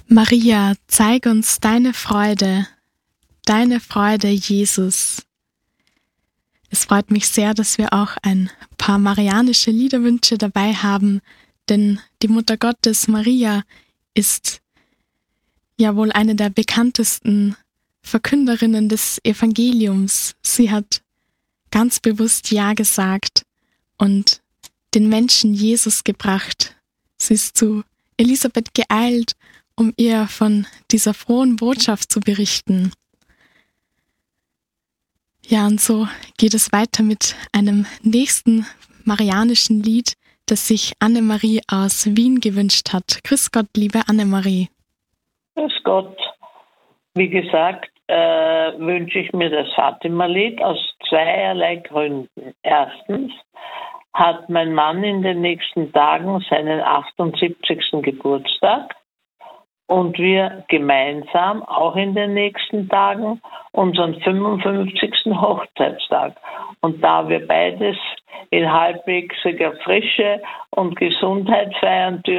Maria, zeig uns deine Freude, Jesus. Es freut mich sehr, dass wir auch ein paar marianische Liederwünsche dabei haben, denn die Mutter Gottes, Maria, ist ja wohl eine der bekanntesten Verkünderinnen des Evangeliums. Sie hat ganz bewusst Ja gesagt und den Menschen Jesus gebracht. Sie ist zu Elisabeth geeilt, um ihr von dieser frohen Botschaft zu berichten. Ja, und so geht es weiter mit einem nächsten marianischen Lied, das sich Annemarie aus Wien gewünscht hat. Grüß Gott, liebe Annemarie. Grüß Gott. Wie gesagt, wünsche ich mir das Fatima-Lied aus zweierlei Gründen. Erstens hat mein Mann in den nächsten Tagen seinen 78. Geburtstag und wir gemeinsam auch in den nächsten Tagen unseren 55. Hochzeitstag. Und da wir beides in halbwegiger Frische und Gesundheit feiern dürfen,